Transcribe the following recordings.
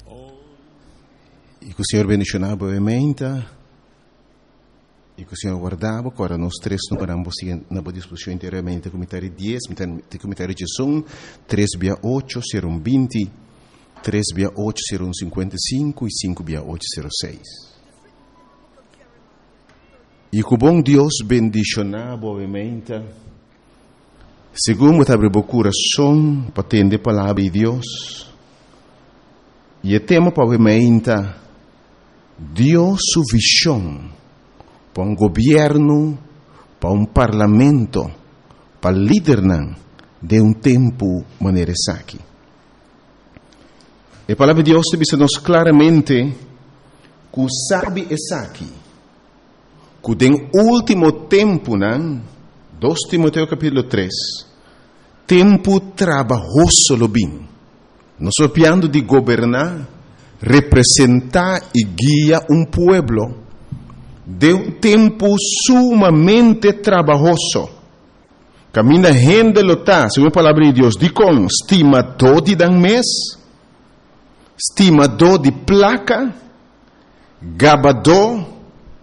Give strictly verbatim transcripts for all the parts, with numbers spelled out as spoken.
E que o Senhor bendicionava obviamente, e que o Senhor guardava, agora nós três não paramos na discussão inteiramente, comentário dez, comentário de som, três via oito, serão vinte, três via oito, serão cinquenta e cinco, e cinco via oito, serão seis. E que o bom Deus bendicionava obviamente, segundo abre o coração, para atender a palavra de Deus, e o tema obviamente, Deus sua visão para um governo, para um parlamento, para liderar de um tempo maneira aqui. A palavra de Deus diz-nos claramente que sabe essa aqui, que no último tempo, dois Timoteo capítulo três, tempo trabalhoso lo bem. Nós estamos falando de governar, representar e guiar um pueblo de um tempo sumamente trabalhoso. Camina gente lota, segundo a palavra de Deus, diz com estimador de dan mês, estimador de placa, gabador,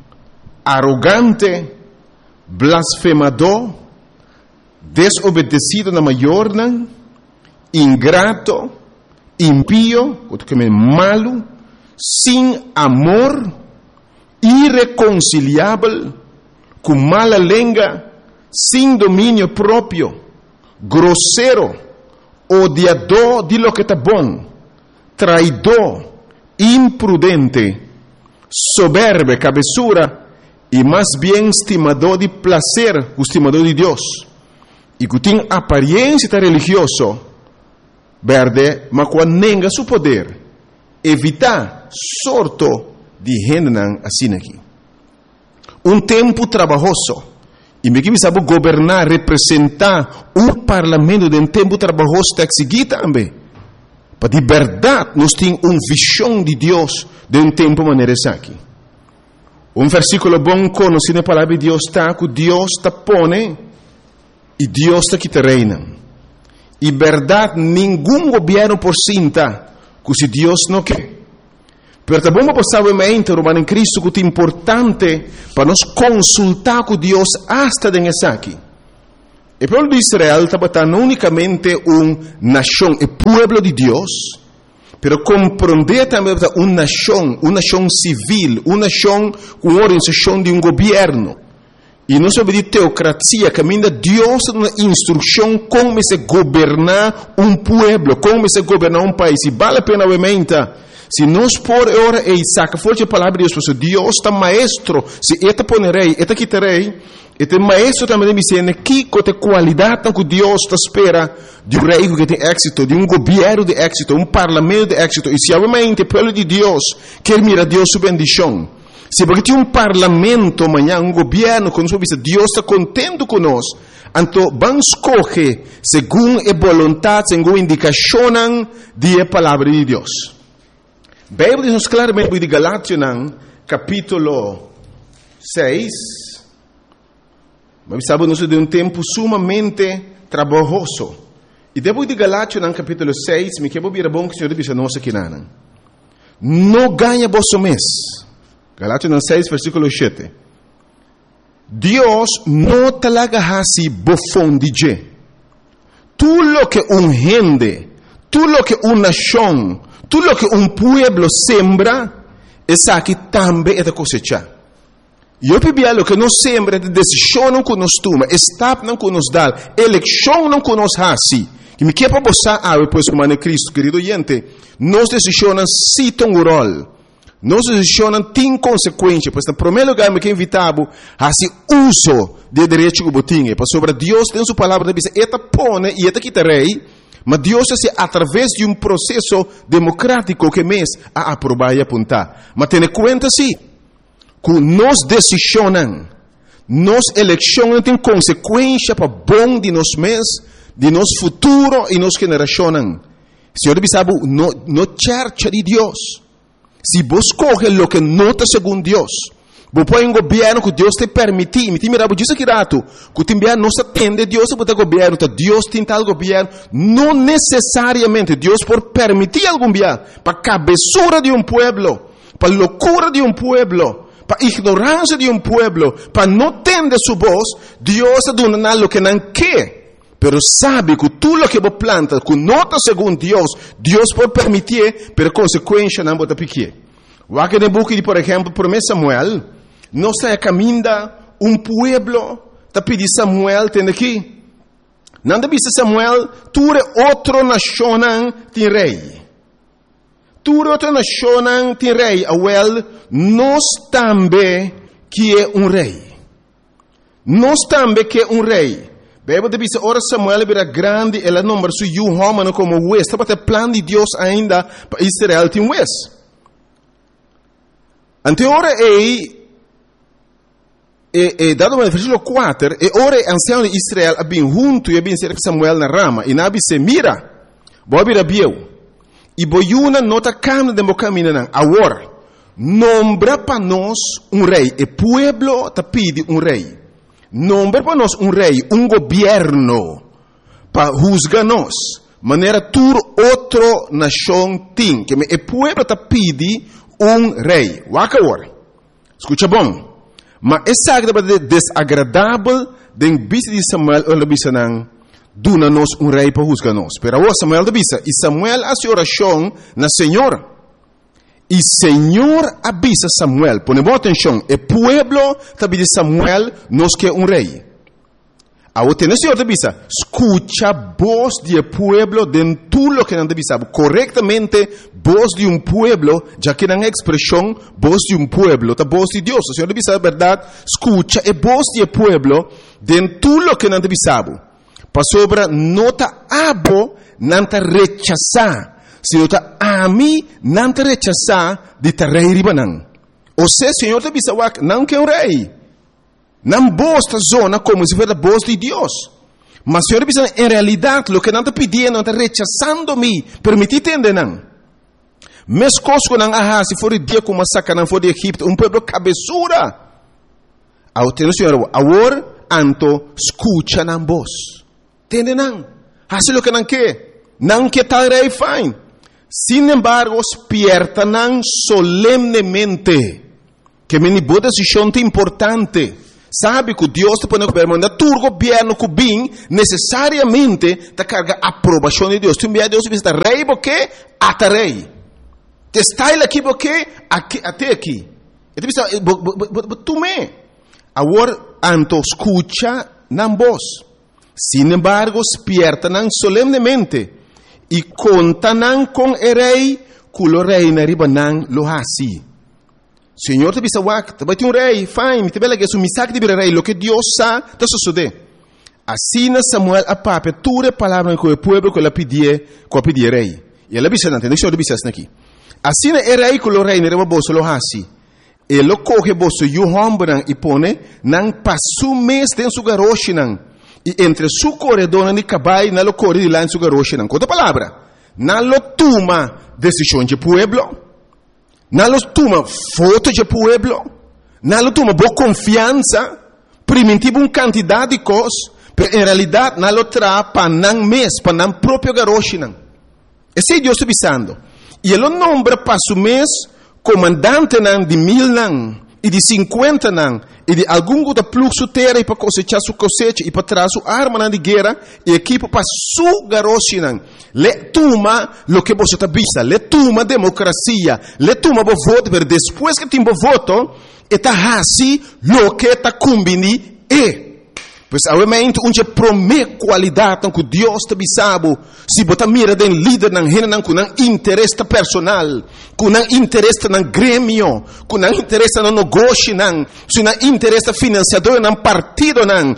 arrogante, blasfemador, desobedecido na maior, ingrato, impío, malo, sem amor, irreconciliável, com mala língua, sem domínio próprio, grosseiro, odiador de lo que está bom, traidor, imprudente, soberbo, cabeçura, e mais bem estimador de prazer, estimador de Deus, e que tem aparência religiosa, verde, mas quando nega seu poder, evitar sorto de gente assim aqui. Um tempo trabalhoso. E me que sabe governar, representar um parlamento de um tempo trabalhoso tem que seguir também. Para de verdade, nós temos uma visão de Deus de um tempo maneira aqui. Um versículo bom conhecido na palavra de Deus está que Deus está pone e Deus está que te reina. E verdade, nenhum governo por cinta, que se Deus não quer. Pero também vamos passar obviamente, Romano em Cristo, que é importante para nós consultar com Deus hasta nessa aqui. O povo de Israel estava não unicamente uma nação, o povo de Deus, pero compreender também uma nação, uma nação civil, uma nação com organização de um governo. E não sobre de teocracia, caminha Deus uma instrução como se governar um povo, como se governar um país. E vale a pena, obviamente, se nós por hora e saca forte a palavra de Deus, Deus está maestro, se eta ponerei, eta quitarei, eta maestro também me diz que com a qualidade que Deus está espera de um rei que tem êxito, de um governo de êxito, um parlamento de êxito. E se obviamente o povo de Deus quer mirar Deus sua bendição, se porque tem um parlamento amanhã, um governo, quando Deus está contente conosco, então vamos escolher segundo a vontade, segundo a indicação da palavra de Deus. A Bíblia diz claramente de Galátias, capítulo seis, mas sabemos de um tempo sumamente trabalhoso. E depois de Galátias, capítulo seis, me quero vir a bom que o Senhor diz a nós aqui, não ganha vosso mês. Galátias seis, versículo sete. Deus não talaga hasi bofão de je. Tudo lo que um gente, tudo lo que uma nação, tudo lo que um pueblo sembra, essa aqui também é da cosecha. E eu pedi lo que nós sembra, de decisão não que nós toma, estado não que nos dá, eleição não que nos hasi. E me quer para você, ah, depois como é Cristo, querido gente, nós decisões citam o rol. Nós decisões têm consequências, pois, no primeiro lugar, me quer invitar a esse uso de direito que botinha, pois sobre Deus tem sua palavra, diz, eta pone e eta quitarei, mas Deus é através de um processo democrático que mês a aprovar e apontar. Mas tenha conta sim, que nós decisões, nós eleições têm consequência para bom de nós mês, de nosso futuro e nossa geração. Senhor, sabe, no, no church de Deus. Se vos coge lo que nota segundo Deus, Bo poi un governo che Deus te permiti, mi ti mirabo disso aqui rato, que te enviar não se atende Deus para governo, tá Deus tem tal governo, não necessariamente Deus por permitir algum dia, para cabeçura de um pueblo, para loucura de um pueblo, para ignorância de um pueblo, para não tender sua voz, Deus está dando algo que não quer, pero sabe que tudo o que você planta, que nota segundo Deus, Deus por permitir, pero consequência não bota pique. O aqui no book de, por exemplo, promessa Samuel, não se caminha um pueblo, tá pedindo Samuel, tem aqui. Não deve ser Samuel, tu é outro nação tem rei. Tu é outra nação tem rei. Awel, nós também que é um rei. Nós também que é um rei. Bebe deve ser, ora Samuel era grande, ela não mas o homem como o West. Tá o plano de Deus ainda para Israel tem West. Ante ora é E, e dado no versículo quatro, e ora ancião de Israel abin junto e abin cerca Samuel na rama, e nabi se mira, bobi rabieu, e boiuna nota camna de mocamina nan, agora, nombra para nós um rei, e pueblo te pide um rei, nombra para nós um rei, um governo, para juzgar nós, maneira tur outro nação tem, que e pueblo te pide um rei, waka agora, escuta bom, mas essa é desagradável den bisa de Samuel ou bisa nang duna nos um rei para juzgar nos. Pero agora Samuel de bisa e Samuel hace oração na Senhor. E Senhor avisa Samuel, ponemos atenção, e pueblo também de Samuel nos quer um rei. Agora tem o Senhor de bisa, escucha voz de pueblo de tudo que não de bisa, corretamente voz de um pueblo, já que não é expressão voz de um pueblo, tá voz de Deus. O Senhor de bisa, verdade, escucha e voz de pueblo de tudo que não de bisa. Para sobra nota abo não te rechazar, se nota a mim não te rechazar de te rei ribanan. Ou seja, Senhor de bisa, não quer um rei. Não bosta zona como se fosse a voz de Deus. Mas Senhor, em realidade, o que não está pedindo, não está rechazando-me, permitir entender, não. Mas coisas que não há, se for o dia como a saca, não for de Egipto, um povo cabeçura. Ao ter o Senhor, agora, anto, escucha na voz. Entende, não? Hace o que não quer. Não quer tal rei, fine. Sin embargo, despierta não solenemente. Que me boa decisão importante. Sabe que Deus te põe no governo, mas o governo que vem necessariamente te carga a aprovação de Deus. Tu envia Deus e está rei porque até rei. Te está aqui porque até aqui. E tu pensa, tu me. Agora, anto escucha na voz. Sin embargo, despierta não solenemente e conta não com o rei, que o rei na riba não lo hasi. Senhor te bisa wak, te bati um rei, fine, te bela que é um misak de rei, lo que Deus sa, te sucede. Assim Samuel a pape, ture palavra com o povo que ela pedia, que ela pedia rei. E ela bisa não tem, deixa eu bisa aqui. Assim é rei que o rei nere boso lo hasi. Ele coge boso e o homem e pone, não passou mês dentro do garoche não. E entre su corredor e cabai, não lo corre de lá em su garoche não. Quanta palavra? Não lo toma decisão de pueblo. Não toma foto de pueblo, não toma boa confiança, primitivo um quantidade de coisas, mas em realidade não traz para não mês, para não próprio garoche não. Esse é Deus está avisando. E ele nombra para o mês comandante não de mil não, e de cinquenta não, e de algum outro fluxo terra e para cosechar sua cosecha e para trazer sua arma não de guerra e equipo para sua garoche não. Le toma lo que você está vista, le toma democracia, le toma o voto, mas depois que tem o voto, está assim lo que está combini e. Pois obviamente onde promete qualidade que Deus te bisabo, se botar mira den líder não rena não com não interesse personal, com não interesse no grêmio, com não interesse no negócio não, se não interesse financiador não partido não,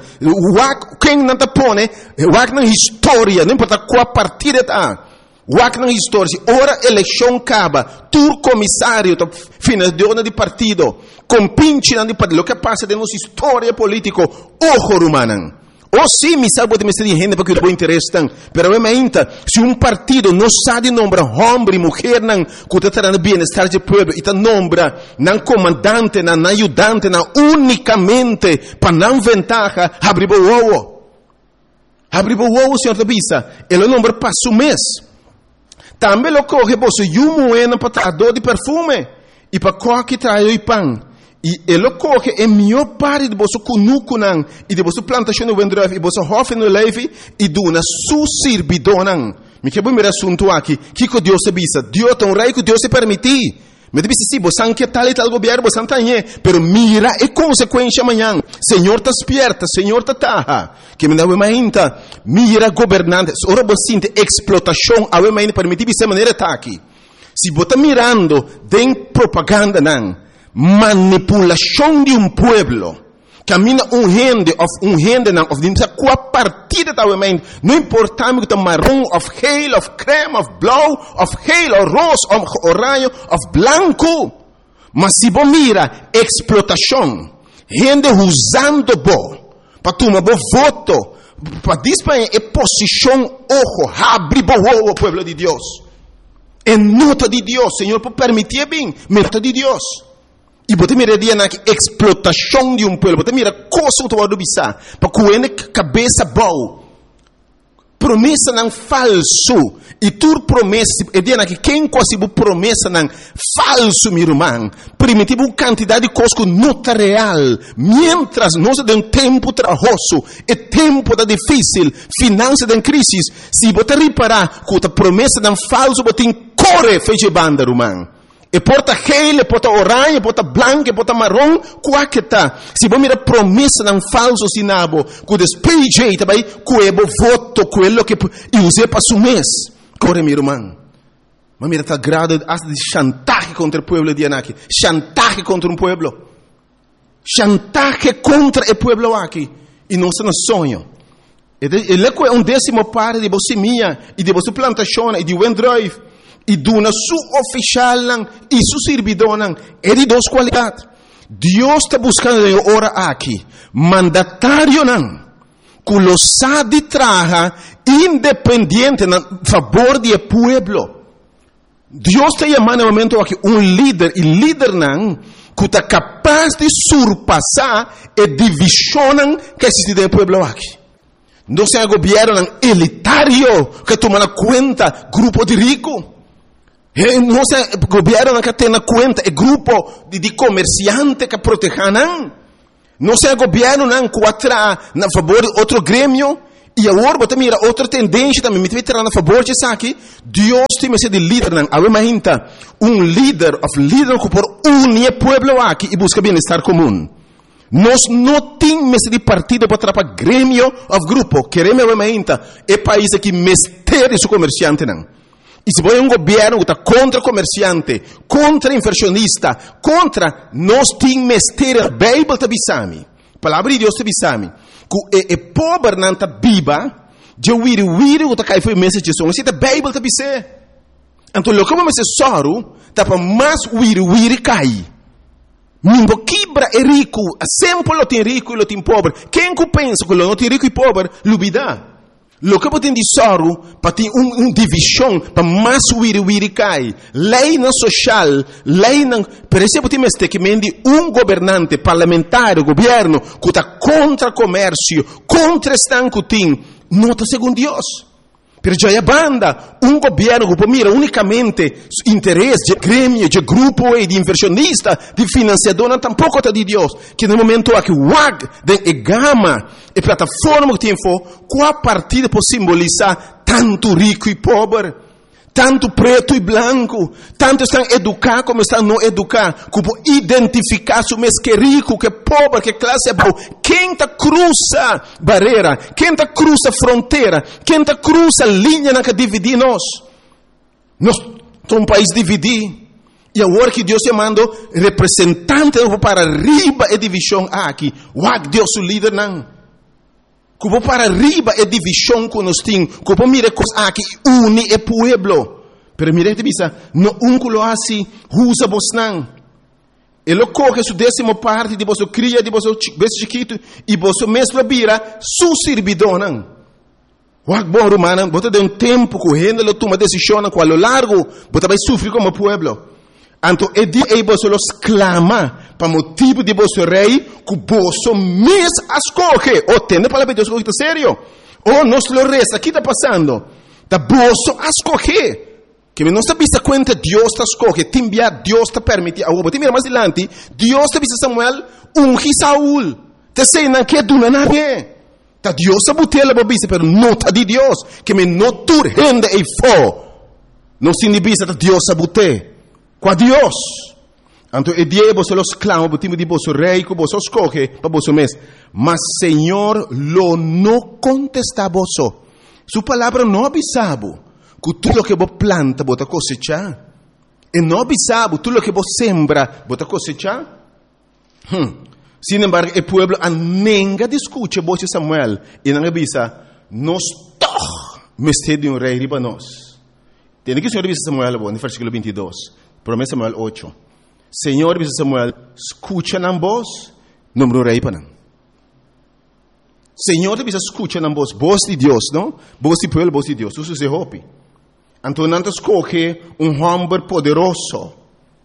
o quem não te põe, o na história, não importa qual partido está. Wak na história, ora eleição acaba, tur comissário, financiador de partido, compinche de partido, o que passa de nossa história política, ojo rumanan, O sim, me sabe que me está dizendo porque eu interesse, pero realmente, se um partido não sabe nombrar homem e mulher, não, que está trazendo bem-estar do povo, e está nombra não comandante, não ajudante, não unicamente para não ventaja, abre o ovo. Abre o ovo, senhor Tabisa, ele nombra para o mês. Também lo coge, você, e um moeda para a dor de perfume, e para coque trai o pão. E ele coge a melhor parte de você cunucunan e de você plantação no vendreve e você hofe no leve e duna su servidonang. Me quero ver assunto aqui. Que que Deus se bisa? Deus tem um rei que Deus se permitir. Me disse sim, você não quer tal e tal governo, você não tem, pero mira a consequência amanhã. Senhor está esperta, Senhor está taha. Que me dá uma ainda, mira governantes. Ora você sente explotação, a uma ainda permitir dessa maneira tá aqui. Se você está mirando, tem propaganda não. Manipulação de um pueblo. Camina um rende, of um rende não, of dimsa qua partida da mente. Não importa o que marrom, of geel, of creme, of blauw, of geel, of rosa, of orange, of blanco. Mas se você mira explotação, rende usando bo, para tomar bo voto, para disparar a posição ojo, abre bo o pueblo de Deus. É nota de Deus, Senhor, por permitir bem, nota de Deus. E você mira dia na explotação de um povo, você mira coisa que você bisa, para que cabeça boa, promessa não falso, e tu promessa, e dia na que quem quase promessa não falso, meu irmão, primitivo uma quantidade de coisas que não está real, mientras nós de um tempo trabalhoso, e tempo da difícil, finanças da crise, se você reparar que a promessa não falso, você corre feche banda, irmão. E porta gel, e porta orange, e porta branco, e porta marrom, qual que tá? Se você mira promessa não falso sinabo, que despeje, também, que é o voto, quello que eu usei para o mês. Corre, meu irmão. Mas mira, está grado de chantaje contra o povo de Anaki. Chantaje contra um povo. Chantaje contra o povo aqui. E não se nos sonho. Ele é um décimo parte de você minha, e de você plantação, e de Wendrive. E duna su oficial e su servidor é de duas qualidades. Deus está buscando ora aqui mandatário não, que lo sabe traja independente na favor do povo. Deus está chamando no momento aqui um líder e líder não que está capaz de surpassar a divisão que existe no povo aqui. Não é um governo elitário que toma conta grupo de ricos. Não é o governo que tem na conta, é grupo de, de comerciantes que protegem. Não é o governo que atrai na favor de outro grêmio. E agora, você mira outra tendência também, me vai na favor disso aqui. Deus tem esse de líder. Agora, um líder, of líder que por unir o povo aqui e busca bem-estar comum. Nós não temos esse de partido para atrapalhar grêmio ou grupo. Queremos realmente é país que mestre esse comerciante não. E se você é um governo que está contra comerciante, contra inversionista, contra, nós temos mestre, a Bíblia está bisami. A palavra de Deus está bisami. Que é pobre não está viva, de wiri wiri que está caindo foi mensagem de Jesus. A Bíblia está bisami. Então, o que vamos ser soro, está para mais wiri wiri cair. Ninguém quebra é rico, sempre lo tem rico e lo tem pobre. Quem que pensa que lo não tem rico e pobre, lo vida. Lo que tem de soro, para ter uma um divisão, para mais wiri wiri cai. Lei não social, lei não... Por exemplo, tem este que mende um governante parlamentar, governo, que está contra comércio, contra estanco tem, não está segundo Deus. Pero já é banda, um governo que mira unicamente interesse de grêmio, de grupo e de inversionista, de financiador, não tampouco está de Deus. Que no momento aqui, o W A G, de gama e plataforma que tem for, qual partida pode simbolizar tanto rico e pobre, tanto preto e branco, tanto estão educados como estão não educados, como identificar se o mês que é rico, que é pobre, que classe é boa. Quem está cruza barreira, quem está cruza fronteira, quem está cruza linha na que divide nós. Nós somos um país dividido. E agora que Deus está mandando representante para arriba a divisão aqui, o Deus o líder não. Como para arriba é divisão que nós temos. Como mira coisas aqui, une o povo. Pero mira que bisa, no um que lo assim, usa vos não. Ele coge sua décima parte de você cria, de você bebê chiquito, e você mesmo vira su servidor, não? O bom romano, você tem um tempo correndo, ele toma decisão com o largo, você vai sofrer como pueblo. Então, é dia que você los clama para motivo de você rei, que você mesmo escolhe. Ou tem para ver Deus escolhe, sério? Ou nós lo resta, o que está passando? Da você escolhe. Que não se vista conta, Deus está escolhe, te enviar, Deus te permite. Agora, te mira mais adiante, Deus te vista Samuel, ungi Saúl. Te sei, não quer do nada. Ta Deus se botella babisa, pero não ta de Deus, que me não tur rende e fo. Não se nibisa ta Deus se bote. Qua Deus. Então, e dia você los clama, botimo di você rei, que você escolhe, para você mesmo. Mas Senhor lo não contesta você. Sua palavra não avisabo, que tudo que você planta, você cosecha. E não avisabo, tudo que você sembra, você cosecha. Hum. Sin embargo, el pueblo anenga discute voce Samuel e não avisa, nós toch mestre de um rei riba nós. Tem que o Senhor avisa Samuel, no versículo vinte e dois, promessa Samuel oito. Senhor avisa Samuel, escucha na voz, número rei para não. Senhor avisa, escucha na voz, voz de Deus, não? Voz de pueblo, voz de Deus, isso se hopi. Então, não escolhe um homem poderoso,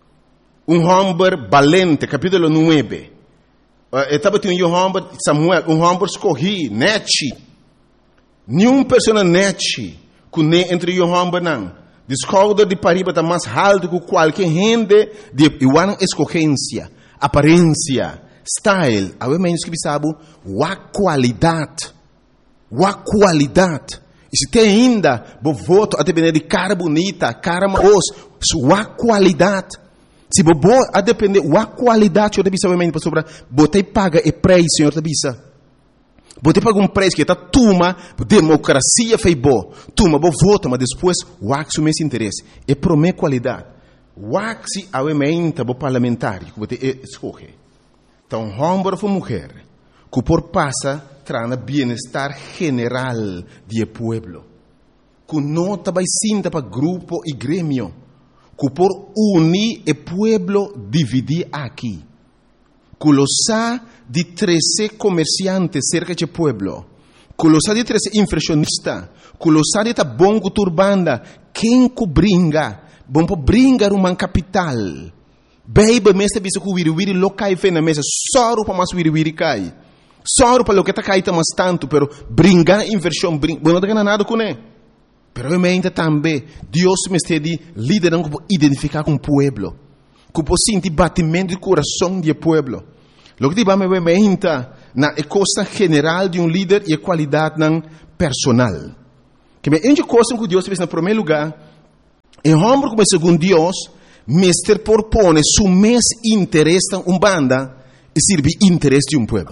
um homem valente, capítulo nove. Estava tinha um homem, Samuel, um homem escolhi, nete. Nenhuma pessoa nete, que nem entre um homem não. Descobre de pariba está mais alto que qualquer gente de igual escolhência, aparência, style. A ver menos que sabe, a qualidade, a qualidade. E se tem ainda, bo voto a depender de cara bonita, cara maos, sua qualidade. Se você a depender da qualidade que você vai para sobre, você paga o preço, Senhor, você você paga um preço que está toma democracia fez bom, toma bom voto, mas depois o axo mais interesse é promer qualidade. O axo aumenta o parlamentar que você escolhe. Então, homem ou mulher, que por passa traz bem-estar general do povo, que não está sinta para grupo e grêmio. Que por unir o pueblo dividir aqui. Que lo sa de treze comerciantes cerca de pueblo. Que lo sa de treze inflacionistas. Que lo sa de ta bongo turbanda. Quem que bringa? Bom para bringar uma capital. Beiba mesa bisa que wiri wiri lo cai fe na mesa. Soro para mais wiri wiri cai. Soro para lo que ta cai ta mas tanto. Pero bringar inversão. Bom não tem nada com ele. Pero realmente também, Deus me está liderando para identificar com o povo. Que para sentir batimento do coração do povo. O que vamos ver na coisa general de um líder e a qualidade personal. Que é uma coisa que Deus fez no primeiro lugar. É um homem como segundo Deus, mestre propõe seu mais interesse em uma banda e serve interesse de um povo.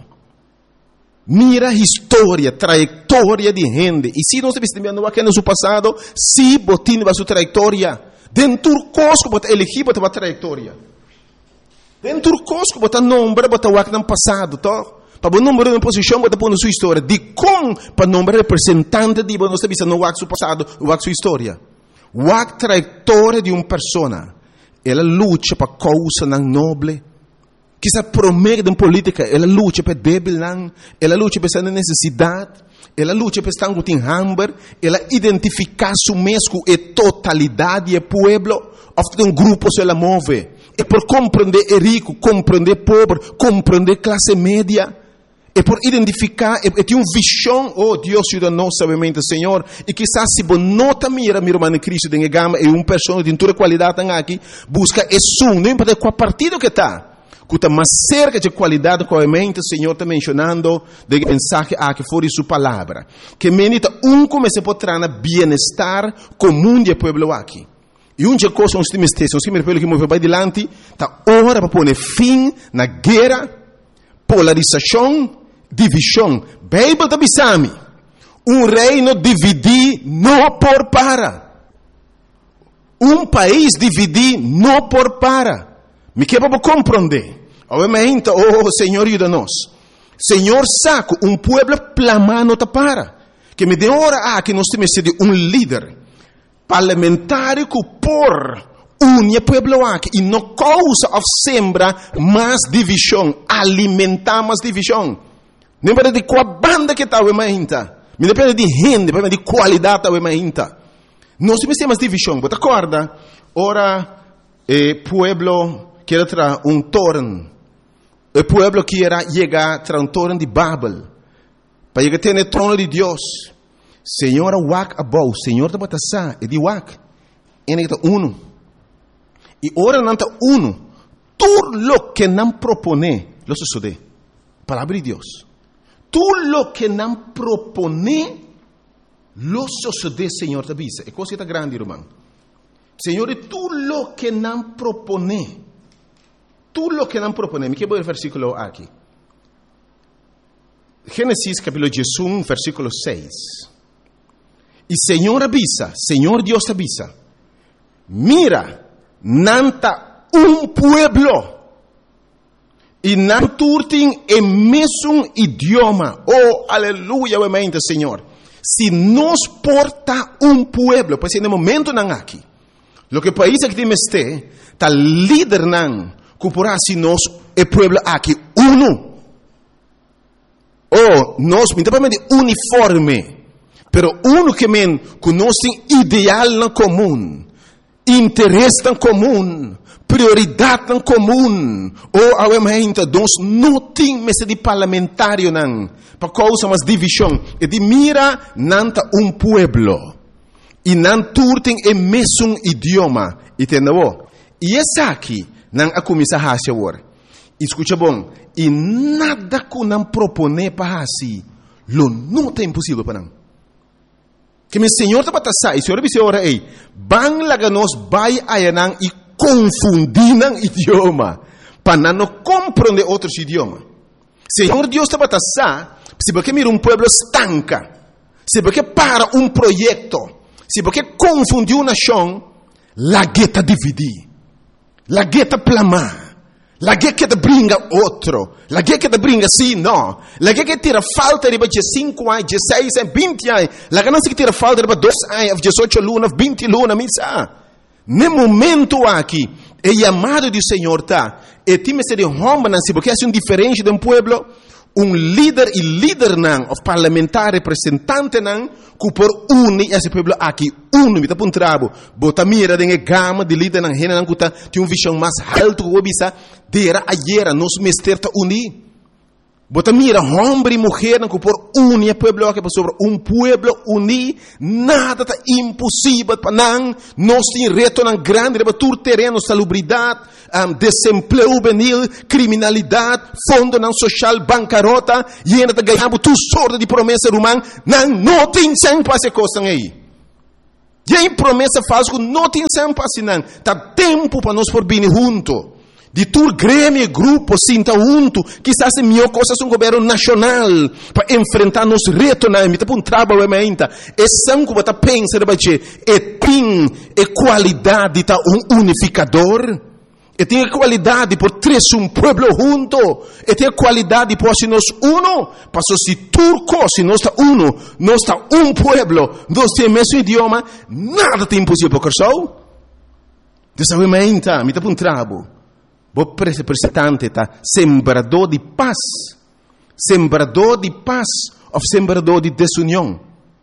Mira a história, trajetória de gente. E se nós estamos vendo aqui no seu passado, se botin a sua trajetória, dentro do cosco, bota elegir, bota a trajetória. Dentro do cosco, bota nome, bota o que no passado, tá? Para o número de posição, bota pôr na sua história. De como, para o nome representante de nós estamos vendo o seu passado, o sua história. O trajetória de uma pessoa, ela luta para causa não nobre. Que se promete em política, ela luta para débil, ela luta para essa necessidade, ela luta para estar com hambre, ela identifica su mesmo e totalidade do povo, ofte um grupo se ela move, e por compreender o rico, compreender o pobre, compreender a classe média, e por identificar, e, e tem uma visão, oh Deus ajuda-nos sabemente, Senhor, e quizás se você nota mira, meu irmão em Cristo, tem gama, e uma pessoa de toda qualidade aqui, busca isso, não importa qual partido que está, que está mais cerca de qualidade, comente, o Senhor está mencionando de mensagem aqui fora de sua palavra. Que menita um comece a botar na bem-estar comum do povo aqui. E uma coisa, nós temos texto, nós temos pelo que move para adiante, está hora para pôr fim na guerra, polarização, divisão. Bíblia está bisami. Um reino dividir não por para. Um país dividir não por para. Me quer para compreender. Obviamente, oh Senhor, ajuda-nos. Senhor, saco, um povo plamando ta para. Que me dê hora a que nós temos de um líder parlamentar que por une pueblo aqui e não causa of sembra mais divisão, alimentar mais divisão. Não depende de qual banda que está o emainta. Não depende de gente, depende de qualidade da emainta. Não se mete mais divisão. Você acorda? Ora, o pueblo quer trazer um torno. O pueblo quer chegar a um torno de Babel. Para chegar a ter o trono de Deus. Senhor, wak abou. Senhor, está batendo e de wak. Ele está uno. E ora não está uno. Tudo lo que não propone, lo sucede. Palavra de Deus. Tudo lo que não propone, lo sucede, Senhor, te avisa. É coisa grande, irmão. Senhor, tudo lo que não propone, tudo lo que não propone. Me quero ver o versículo aqui. Gênesis capítulo dezesseis, versículo seis. E Senhor avisa, Senhor Deus avisa. Mira, nanta um pueblo. E não turtem o mesmo idioma. Oh, aleluia, amém, Senhor. Se nos porta um pueblo, pois no momento não aqui. Lo que país que temos este, tá líder não, cuporá se nós o pueblo aqui uno. Oh, nós, independente uniforme, pero uno que men conhece ideal na comum, interesse na comum, prioridade em comum. Ou ao momento, nós não temos de parlamentário não, para causa mais divisão. E de mira, nanta um pueblo. E não turtem o mesmo idioma. Entendeu? E essa aqui, não a começar a fazer agora. Escuta bom. E nada que não propone para assim, lo não é impossível para não. Que meu Senhor está para sair. Senhor disse ora aí, bang laga nós vai ayanang e confundindo idioma, para não compreender outros idiomas. Senhor Deus está para sair, se você mira um pueblo estanca, se você para um projeto, se você confundiu uma nação, la gueta dividir, la gueta plamar. La guerra que brinca outro. La guerra que brinca sim, não. La guerra que tira falta de cinco anos, dezesseis anos, vinte anos. La guerra que tira falta de dois anos, dezoito lunas, vinte lunas, missa. No momento aqui, é chamado do Senhor, tá? E time se de homem, se porque é um diferente de um pueblo, um líder e líder não, of parlamentar, representante não, que por unir esse pueblo aqui, uno, me tá para um trabo, bota mira de gama de líder não, rena não, que tem uma visão mais alta que o bisa, dera ayer, nos mester ta unir. Bota mira, homem e mulher não, que por unir o pueblo aqui, sobre um pueblo unir, nada tá impossível para não, nós temos reto não grande, para tur terreno, salubridade, um, desemprego juvenil, criminalidade, fundo não social, bancarrota, e ainda ganhamos tu sorte de promessa humana, não, não tem sem passe coisa aí. E aí promessa falsa que não tem sem passe não, tá tempo para nós por vir junto. De tur grêmio, grupo, sinta junto, quizás é melhor coisa um governo nacional para enfrentar nos retos na emita para um trabalho ainda. É sangue que você pensa de baixo, é tem é qualidade tá um unificador, é tem qualidade por três um pueblo junto, é tem qualidade por se nós uno, para se turco se nós está uno, nós está um pueblo, nós temos o mesmo idioma, nada tem impossível para o dessa ainda, emita para um trabalho. O representante está sembrador de paz, sembrador de paz ou sembrador de desunião,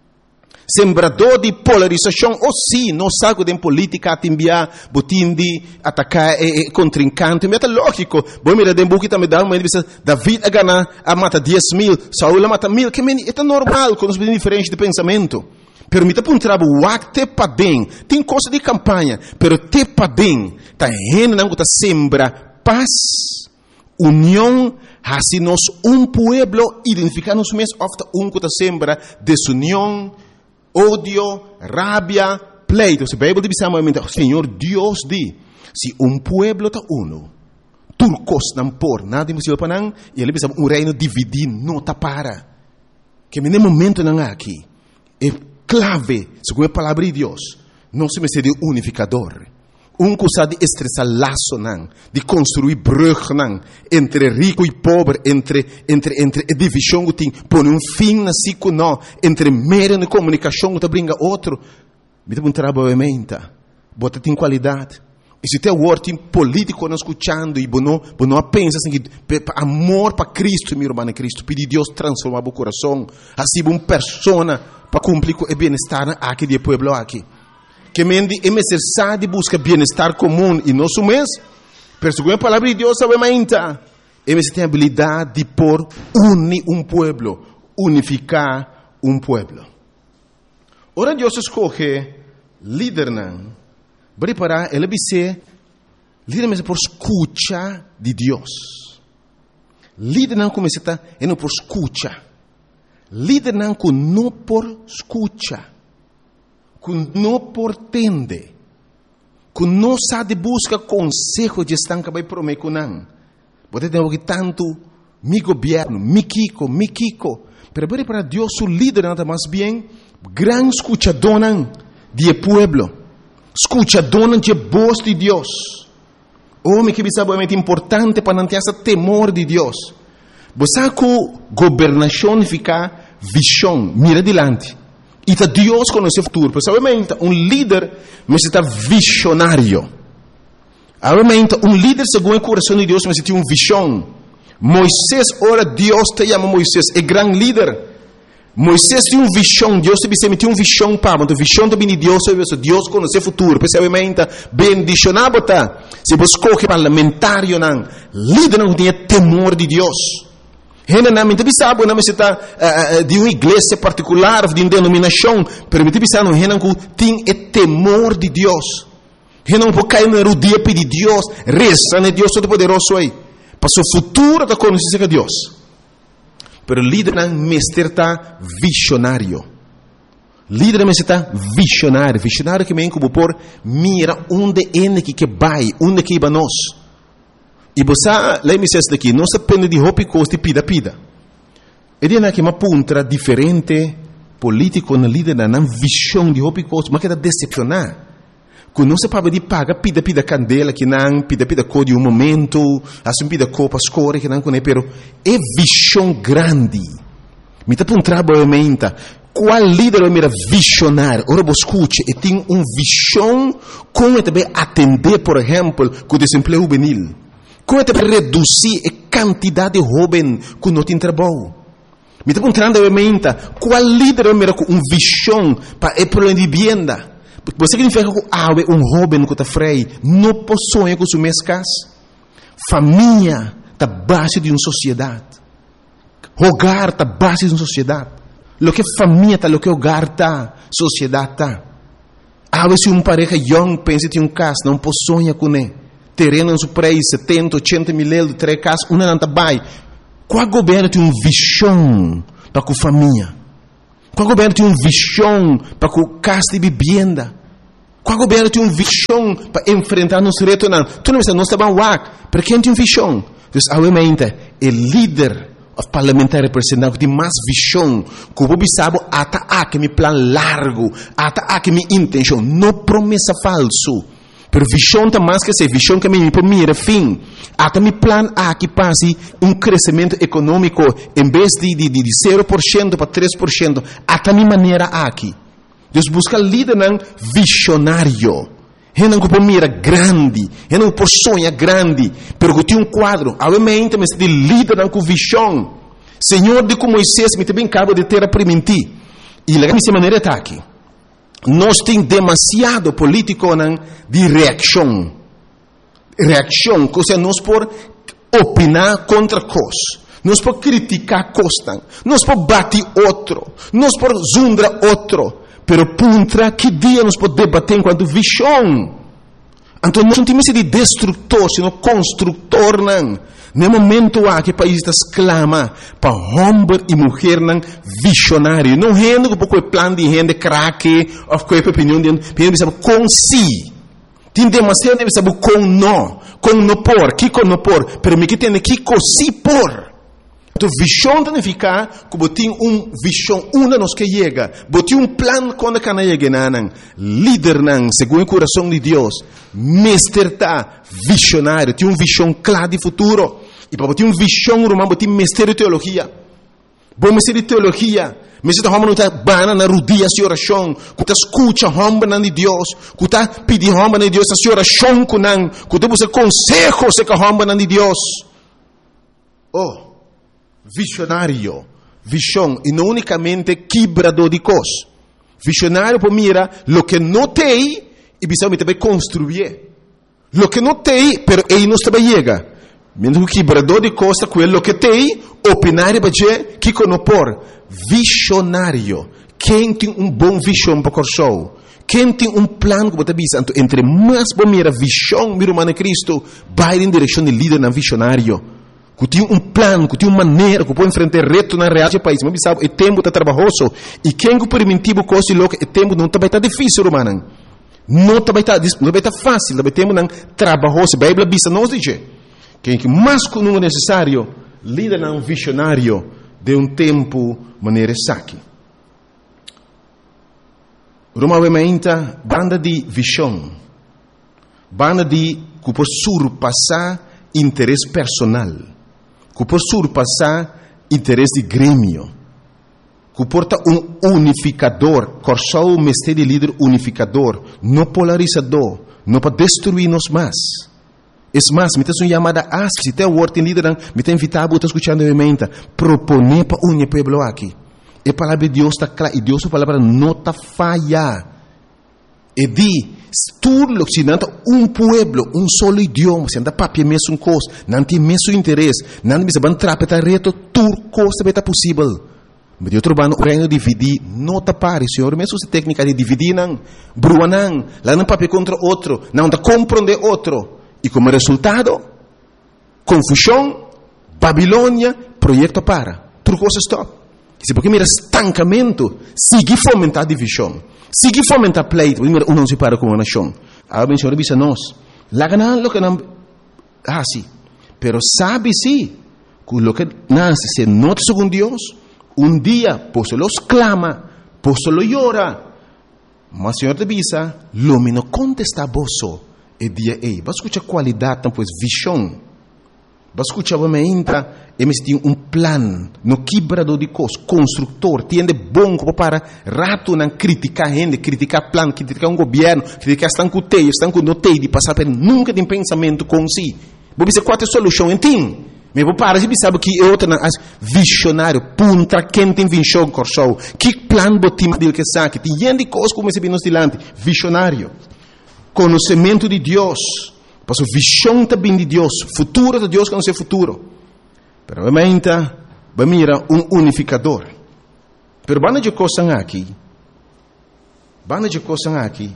sembrador de polarização. Ou sim, não sabe de política a enviar, botim de atacar e contrincante. Mas é lógico. Bom, mira, de buki também dá uma entrevista. David a ganhar a mata dez mil, Saul a mata mil. Que é normal quando nós diferentes de pensamento. Permita para um trabalho, o te pa bem, tem coisa de campanha, pero te pa bem, tá rena não tá sembra paz, união, assim nós um pueblo identificar-nos mesmo, ofta um que tá sembra desunião, ódio, rabia, pleito. Se a Bíblia dizamente, Senhor Deus diz, se um pueblo tá uno, turcos não por nada impossível para não, e ele diz um reino dividido não tá para, que no momento não aqui é clave, segundo a palavra de Deus, não se me de unificador. Um coisa de estressar laço, não, de construir brug, não, entre rico e pobre, entre, entre, entre a divisão que tem, põe um fim na cico, não, entre meio na comunicação que brinca outro. Me dá um trabalho em mente, bota tem qualidade. E se tem word político não escutando e não não pensa assim que amor para Cristo, meu irmão, Cristo, pedir Deus transformar o coração, assim uma pessoa para cumprir o bem-estar aqui do povo aqui. Que mendi é necessário buscar bem-estar comum e nosso mês. Pero segundo a palavra de Deus, sabe mais é necessário ter a habilidade de por unir um povo, unificar um povo. Ora Deus escolhe líder não. Preparar, ele vai ser líder mesmo por escuta de Deus. Líder não começa a é não por escuta. Líder não com não por escuta. Com não por tende. Com não sabe busca conselho de estar que vai prometer com não. Pode ter que tanto mi governo, mi Kiko, mi Kiko. Pero para Deus o líder não mais bem gran escuchador de pueblo. Escucha, dona de voz de Deus. Homem que é muito importante para não ter esse temor de Deus. Você que governação fica visão, mira adiante. E tá Deus conhece o futuro. Porque obviamente um líder necessita visionário. Obviamente um líder segundo o coração de Deus necessita uma visão. Moisés, ora Deus te chama Moisés, é grande líder. Moisés tinha uma visão, Deus te disse, tinha uma visão para, então visão também de Deus, Deus conhece o futuro, percebimento, bendicionado, se você escolhe parlamentário, não, líder não tem temor de Deus. Gente não me sabe, não me está de uma igreja particular, de uma denominação, mas me sabe, não, gente não tem temor de Deus. Gente não pode cair no dia pedir Deus, reza, né, Deus todo-poderoso aí, para o futuro da conhecer de Deus. Pero líder não mestre está visionário. Líder não está visionário. Visionário que vem como por mira onde é que vai, onde que vai nós. E você, lá me diz daqui, não se depende de roupa e costa e pida pida. E de que uma ponta diferente político na líder não visão de roupa e costa, mas que está decepcionar. Quando não se pode de paga pida pida candela que não pida pida cor de um momento, assim pida cor para escolher que não conhece, pero é visão grande. Me tá para um trabalho menta. Qual líder é mera visionário? Ora você escute, e tem uma visão como também atender, por exemplo, com o desemprego juvenil. Como também reduzir a quantidade de jovens que não tem trabalho. Me tá para um trabalho menta. Qual líder é mera com uma visão para o problema de vivienda? Você significa que há um jovem que está freio, não possui com sua casa. Família está base de uma sociedade. Hogar está base de uma sociedade. Lo que família está, lo que hogar está, sociedade está. Há vezes uma pareja young pensa que tem um casa, não possui com ele. Terreno no seu preço, setenta, oitenta mil euros, três casas, uma não está bem. Qual governo tem uma visão para a família? Qual governo tem uma visão para o casa de vivenda? Qual governo tem uma visão para enfrentar nosso reto? Não, tu não está, não está bem wak. Para quem tem uma visão? Então, obviamente, o líder parlamentar representante tem mais visão. Que o povo sabe, até aqui meu plano largo, até aqui minha intenção, não promessa falso. Pero visão está mais que essa visão que me por mim era fim. Até meu plano aqui passe um crescimento econômico em vez de, de, de zero por cento para três por cento. Até minha maneira aqui. Deus busca líder não visionário. Ele não por mim era grande. Ele não por sonho grande. Pero que tinha um quadro. Obviamente, mas de líder não com visão. Senhor, de como Moisés me também acaba de ter a permitir. E lá minha maneira está aqui. Nós temos demasiado político de reação. Reação, ou seja, nós por opinar contra coisas. Nós por criticar coisas. Nós por bater outro. Nós por zundar outro. Pero contra que dia nós podemos debater enquanto visão? Então nós não temos de destrutor, sino construtor. No momento há que o país exclama para homem e mulher visionário. Não é um pouco de plano de gente craque, ou qualquer opinião de gente, sabe com si. Tem demasiado de saber com não, com não por, que com não por, pero me que tem que com si por. Então visão significa que tem uma visão, uma nos que chega, tem um plano quando que não chega não, líder não, segundo o coração de Deus, mestre tá visionário, tem uma visão clara de futuro. E para ter uma visão romana, tem mestre de teologia. Bom mestre de teologia, Mas se homem não está bana na rodia de oração, que está escuta homem de Deus, que está pedindo homem de Deus a oração com não, que está buscando consejos com homem de Deus. Oh, visionário, visão, e não unicamente quebrador de coisas. Visionário para mira, lo que não tem, e precisa também construir. Lo que não tem, pero ele não está chega. Mesmo que quebrador de costa, quello que tem, opinar para dizer que conopor. Visionário. Quem tem um bom visão para o show? Quem tem um plano que você diz, entre mais bom mira visão, mira humana Cristo, vai em direção de líder na visionário. Que tem um plano, que tem uma maneira, que pode enfrentar reto na realidade do país. Mas sabe, é tempo está trabalhoso. E quem que permitivo coisa louca, é tempo não está difícil, humana. Não está tá fácil, não tempo não trabalhoso. A Bíblia diz, não diz. Quem que mais que não é necessário, líder não visionário de um tempo maneira saque. Roma vementa banda de visão, banda de que por surpassar interesse personal, que por surpassar interesse de grêmio, que porta um unificador, corsou o mestre de líder unificador, não polarizador, não para destruir-nos mais. É mais, me tem uma chamada a se tem o word em líder, me tem invitado a escutar a menta, proponer para o pueblo aqui. E a palavra de Deus está clara, e Deus a palavra não está falha. E di, tudo que se não um pueblo, um solo idioma, se anda papia mesmo coisa, não tem mesmo interesse, não tem mesmo trapetar reto, tudo coisa está possível. Mas eu trabalho no reino de dividir, não está pare, senhor, mesmo se técnica de dividir, não, brua não, lá não papia contra outro, não está compreender outro. E como resultado, confusão, Babilônia, projeto para. Tudo coisa stop. Se porque mira estancamento, sigue fomentar divisão. Sigue fomentar pleito. Mira, um não se para como nação. A bem senhor diz a nós, lá ganan lo que não ah sim. Pero sabe sim, que lo que nasce se nota segundo Deus, um dia, por se los clama, por se lo llora. Mas senhor te bisa, lo me no contesta boso. E dia ei, vai escutar qualidade, pois visão. Vai escutar o me entra, e me tem um plano, no quebrador de coisas, construtor, tiende bom para rato não criticar gente, criticar plano, criticar um governo, criticar estão com teio, estão com notei de passar por nunca tem pensamento com si. Vou dizer qual é a solução em tim. Me vou parar, se sabe que é outra visionário, punta quem tem visão corsou, que plano botim dele que sabe, tem gente coisas como esse bem nos dilante, visionário. Conhecimento de Deus, para a visão também de Deus, futuro de Deus que não é futuro. Pero obviamente, vai mirar um unificador. Pero banda de coisas aqui, banda de coisas aqui,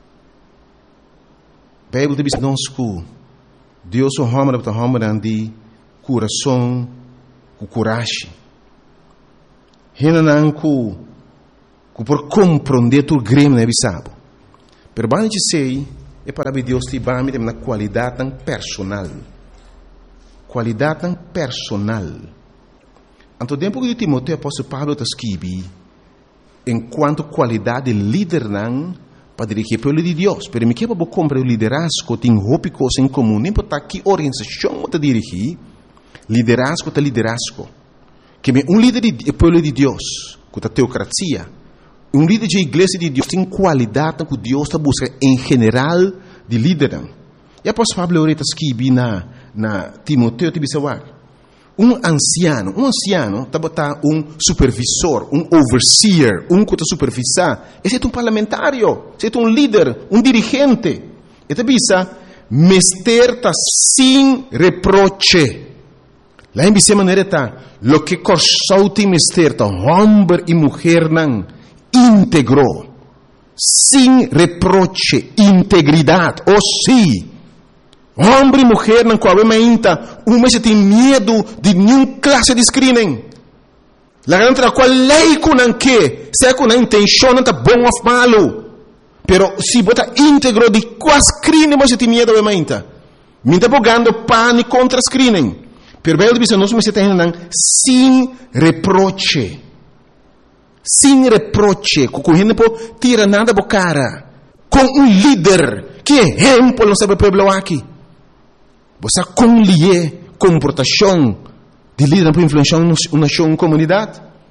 a Bíblia diz nós que Deus é um homem para homem de coração, com coragem. Rena não que por compreender tu grêmio não é bisabo. Pero banda de sei é para Deus te vai me na qualidade tão personal. Qualidade tão personal. Anto tempo que Timoteo apóstolo Paulo está escrevendo, enquanto qualidade de líder não para dirigir o povo de Deus. Pero me quebra para comprar o liderazgo, tem rópicos em comum, nem para que organização está dirigir, liderazgo está liderazgo. Que um líder do povo de Deus, com a teocracia, um líder de igreja de Deus tem qualidade que Deus está buscando em geral de líder. E a apóstolo Pablo está escrevendo na, na Timoteo, um anciano, um anciano está botando um supervisor, um overseer, um que está supervisar. Esse é um parlamentário, esse é um líder, um dirigente. E está bisa, mester está sem reproche. Lá em bisa maneira está, lo que corsou tem mester está, homem e mulher não, íntegro, sem reproche, integridade, ou sim. Homem e mulher não coabita, uma se tem medo de nenhuma classe de screening. La grande qual lei com não que, se com a intenção não está bom ou malo, pero se bota íntegro de qual screening você tem medo de mainta. Me está bogando pane contra screening. Pero bem diz nós me se tem não sem reproche. Sem reproche, com gente po tira nada bo cara, com um líder que exemplo não sabe problema aqui. Você conlier comportação de líder para influenciar uma nação, uma comunidade.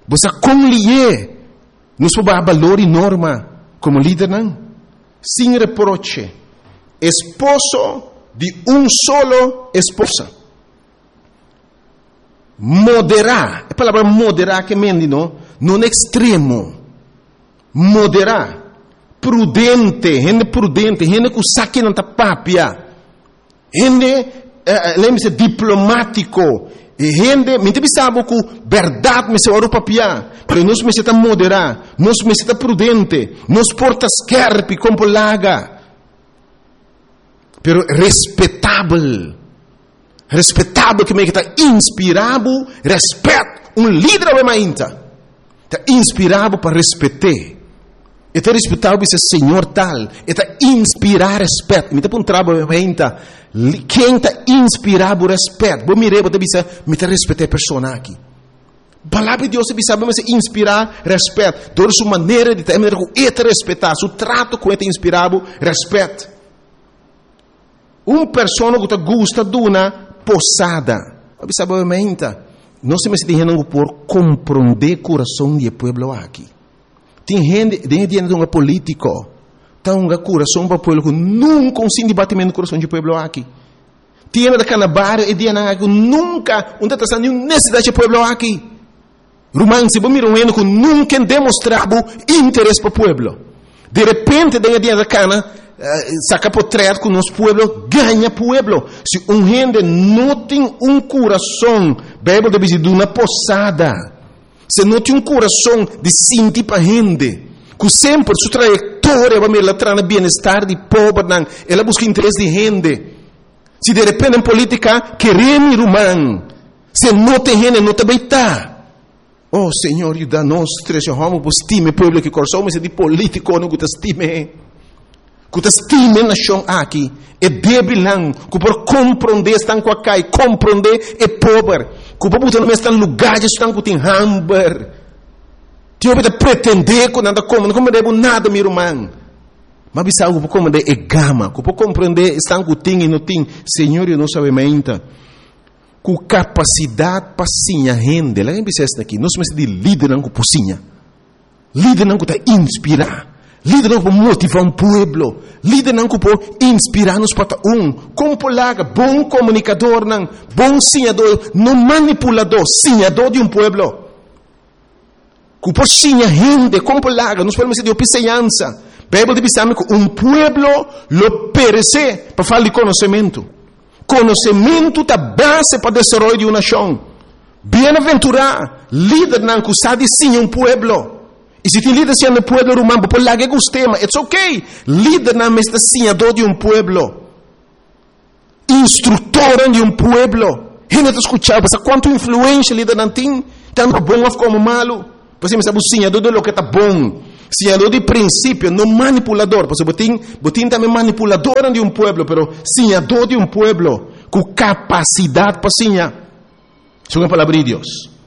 Você com lhe, nos pode valor e norma como líder, não? Sem reproche. Esposo de um solo esposa. Moderar. A palavra moderar que mendi, não? Não extremo. Moderar. Prudente. Gente prudente. Gente que saque não tá papia. Gente, uh, lembre-se, diplomático. Gente, me te sabe que verdade me se ora papia. Pero nós me se tá moderar. Nós me se tá prudente. Nós porta scarpi como laga. Pero respeitável. Respeitável que me está inspirado, respeito. Um líder é mais ainda. Está inspirado para respeitar. Está respeitado para ser Senhor tal. Está inspirado respeito. Me está um trabalho ainda. Quem está inspirado respeito? Vou mirar, vou dizer, me está respeitar a pessoa aqui. A palavra de Deus sabe me inspirar respeito. Toda sua maneira de ter, está respeitar. Seu trato com ele inspirado respeito. Uma pessoa que gosta de uma posada. Obviamente, nós temos que ter por compreender o coração do povo aqui. Tem gente, tem gente que é político, tem um coração para o povo que nunca consegue debatimento do coração do povo aqui. Tem gente que é e tem gente que nunca não está nenhuma necessidade do povo aqui. Romano, se você mira um que nunca demonstrava interesse para o povo. De repente, tem gente que Uh, saca portreto que o nosso povo ganha povo. Se um gente não tem um coração, Bíblia deve dizer de uma posada. Se não tem um coração de sentir para gente, que sempre sua trajetória vai me levar no bem-estar de povo, ela busca interesse de gente. Se de repente em política queremos ir humano, se não tem gente, não também está. Oh Senhor, ajuda nós, três homens, por estime povo que coração, mas é de político, não que estime. Que te estime na chão aqui, é débil não, que por compreender estão com a cai, compreender é pobre, que por botar no mesmo lugar estão com tem hamburger, tio pode pretender que nada como, não compreende nada meu irmão, mas bisa que por compreender é gama, que por compreender estão com tem e não tem, Senhor eu não sabe ainda, com capacidade para sinha rende, lá em Bissesta aqui, nós somos de líder não com pocinha, líder não com te inspirar. Líder não para motivar um povo. Líder não para inspirar-nos para um. Como polaga, bom comunicador, não, bom sinhador, não manipulador, sinhador de um povo. Que por sinha rende, como polaga, nós podemos dizer de opicenhança. Bíblia diz que um povo lo perece para falar de conhecimento. Conhecimento é a base para o desenvolvimento de uma nação. Bem-aventurado, líder não que sabe sinha um povo. E se tem líder sendo povo romano, por lá que gostema, it's okay. Líder na mesta senhador de um povo, instrutor de um povo. Gente está escutando, mas quanto influência líder não tem, tanto bom como malo. Você me sabe o senhador de lo que está bom, senhador de princípio, não manipulador. Você botin, botin também manipulador de um povo, pero senhador de um povo com capacidade para senhar. Isso é a palavra de Deus.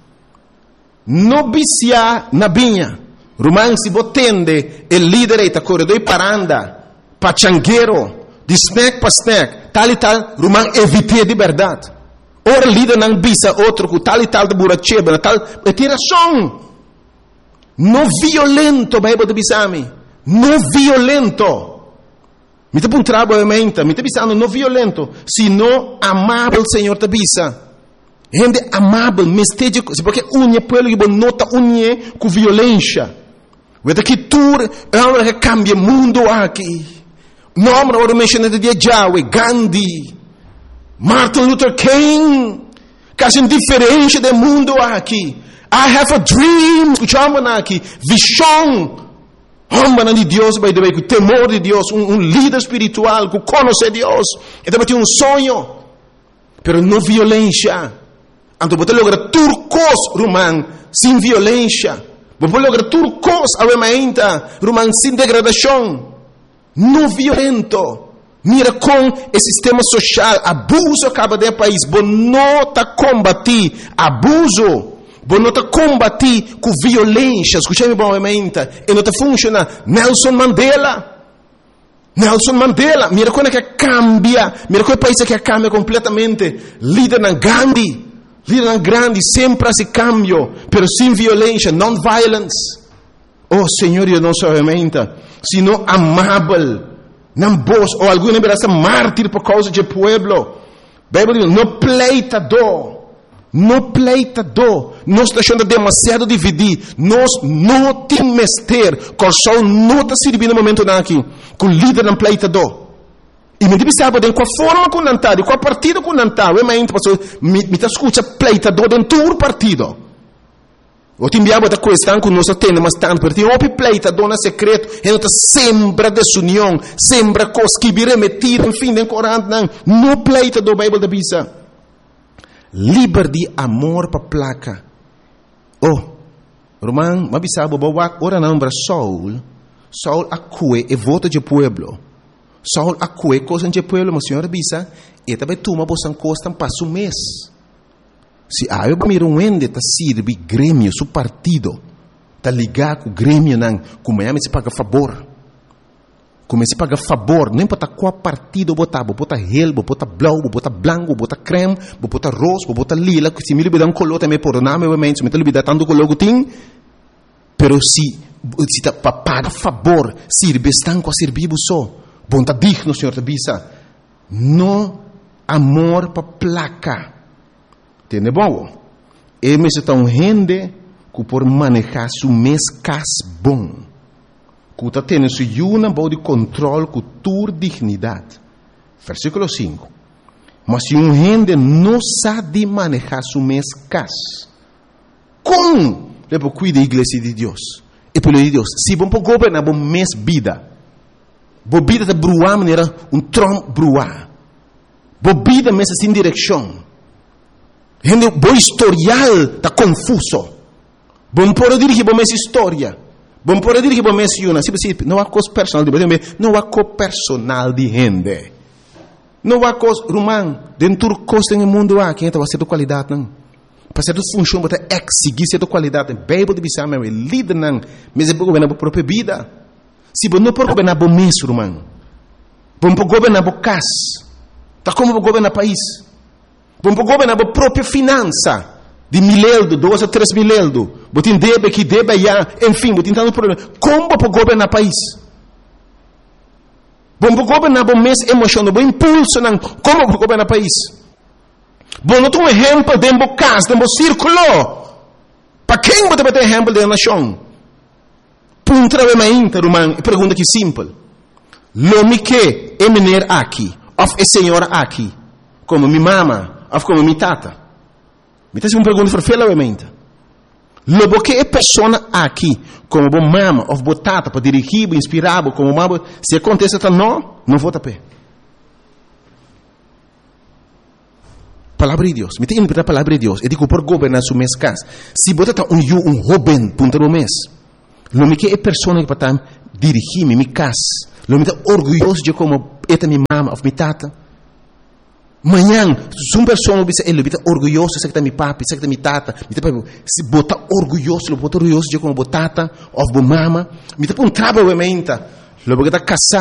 Não vicia na vinha. Romano si botende il leader ita corredor paranda, pachanguero, di snack pa snack, tal e tal, Romano evite di verdade. Ora leader não bisa outro com tal e tal de buracheba, tal, e tira som. Não violento, Bíblia de bisami. Não violento. Mi te pun trabalho mente, mi te bisando não violento, sino amável, Senhor te bisa. Gente amável, mesteja, porque unhe pelo que nota unhe com violência. Vede que tu é uma que cambia o mundo aqui. Nome ora mencionado de Yahweh, Gandhi, Martin Luther King, que são diferentes do mundo aqui. I have a dream, escutamos aqui, visão. Homem de Deus, by the way, com temor de Deus, um, um líder espiritual, que conhece Deus, e também tem um sonho, pero não violência. Então, você logra turcos, Romano, sem violência. Você logra turcos, ainda, Romano, sem degradação. Não violento. Mira com o sistema social, abuso acaba de país. Você não está combatir abuso. Você não está combatir com violência. Escute-me bem, e não está funcionando. Nelson Mandela. Nelson Mandela. Mira como é que cambia. Mira como é país que cambia completamente. Líder na Gandhi. Líder grande, sempre esse cambio, pero sem violência, non-violence. Oh, Senhor, eu não somente, sino amável, não vos, ou alguém verá mártir por causa do pueblo. Bíblia diz, não pleitador, não pleitador, nós estamos deixando demasiado dividir, nós não temos mestre, que só não está servindo no momento aqui, com o líder não pleitador. E me diz, sabe, de qual forma com nantar, de qual partido com nantar, eu me me me escuta pleitador dentro do partido. O te enviava da questão que nós temos bastante, porque o pleitador na secreto, e nós sembra desunião, sembra coisas que virem meter, enfim, em Corão, não, não pleitador, Bíblia da Bisa. Liberdade, amor para placa. Oh, Roman, mas sabe, bawa ora não para Saul, Saul acue e vota de pueblo. Saul acue coisa de pueblo, mas senhora Bisa, e também toma bosan costa passo mês. Se a eu miro um ende tá sirve grêmio, su partido, tá ligado com o grêmio não, como é se paga favor. Como se paga favor, não importa qual partido botar, botar relbo, botar blau, botar branco, botar creme, botar rosa, botar lila, que se me libera um color também por nome, obviamente, se me libera tanto color que tem, pero se se tá para pagar favor, sirve estão com servir só, bom tá digno, senhor Tabisa, no amor para placa. Tiene bom. E me se tão gente que por manejar su mês cas bom. Que está tendo su yuna bom de controle com tua dignidade. Versículo cinco. Mas se um gente não sabe manejar su mês cas, como le pode cuidar da igreja de Deus? E pelo de Deus, se bom pode governar bom mês vida, bom vida de bruar maneira um trom bruar, bom vida mês sem direção. Gente, bom historial está confuso. Bom pode dirigir bom essa história. Bom pode dirigir bom essa uma. Se você não há coisa personal de gente, não há coisa personal de gente. Não há coisa, Romão, dentro do coisa no mundo há quem vai ser de qualidade não. Para ser de função, para exigir ser de qualidade. Bíblia de bisão, meu líder não, mas é para governar a própria vida. Se você não pode governar bom mês, Romão, bom pode governar bom casa, tá como para governar país. Vamos governar a própria finança de mileldo, dois a três mileldo. Botin debe que debe já, enfim, botin tanto problema. Como para governar o país? Vamos governar o mês emocional, o impulso, não. Como para governar o país? Bom, não tem um exemplo de um casa, de um círculo. Para quem você vai ter exemplo da nação? Punta de uma interromã, pergunta que simples. Lo me que é menino aqui, of é senhora aqui, como minha mama. Of como mi tata. Mi tata uma pergunta feia, obviamente. Lobo que é pessoa aqui, como bom mama, of bo tata, para dirigir, para inspirar, como mama, se acontece tá não, não vou tapar. Palavra de Deus. Me tem que interpretar a palavra de Deus. Eu digo por governar su mês casa. Se você tá um eu, um jovem, punta no mês. Lobo que é pessoa que para dirigir mi casa. Lobo tá orgulhoso de como é minha mama, of mi tata. Manhã, se uma pessoa ele está orgulhoso, sei que está meu papi, sei que está minha tata, se botar orgulhoso, botar orgulhoso de como botata, ou bo mama, me está um trabalho obviamente, lo porque está casado.